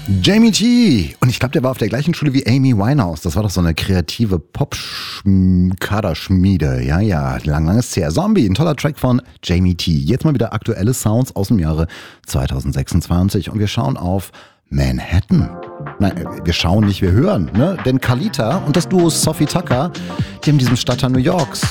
Jamie T. Und ich glaube, der war auf der gleichen Schule wie Amy Winehouse. Das war doch so eine kreative Pop-Kaderschmiede. Ja, lang ist her. Zombie, ein toller Track von Jamie T. Jetzt mal wieder aktuelle Sounds aus dem Jahre 2026. Und wir schauen auf Manhattan. Nein, wir schauen nicht, wir hören, ne? Denn Kalita und das Duo Sophie Tucker, die haben diesen Stadtteil New Yorks